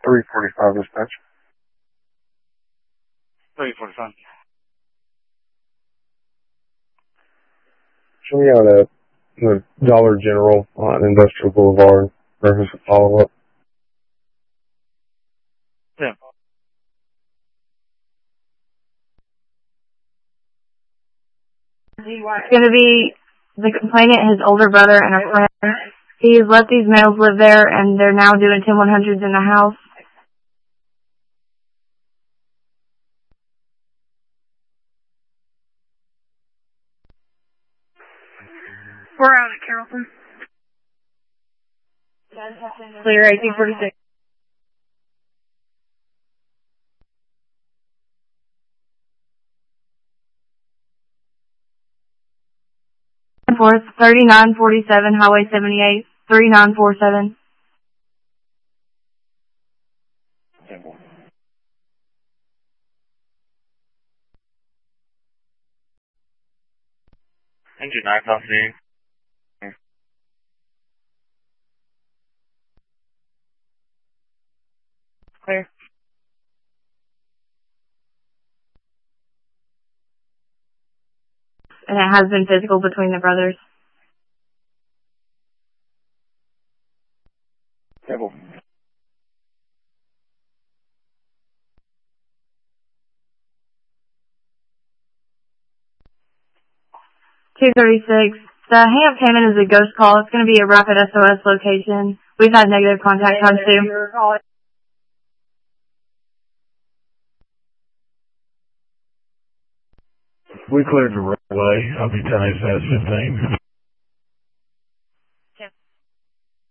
345 dispatch. 345. Show me out at the Dollar General on Industrial Boulevard. There's a follow-up. Yeah. It's going to be the complainant, his older brother, and a friend. He's let these males live there, and they're now doing 10-100s in the house. We're out at Carrollton. Clear 1846. Fourth, 3947 Highway 78, 3947. Engine 9 Company. Clear. And it has been physical between the brothers. Table. $236. The hang-up came in as a ghost call. It's going to be a rapid SOS location. We've had negative contact times too. We cleared the right way. I'll be telling you fast 15.